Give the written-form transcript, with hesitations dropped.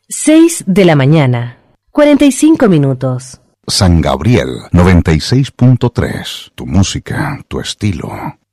6 de la mañana, 45 minutos. San Gabriel 96.3. Tu música, tu estilo.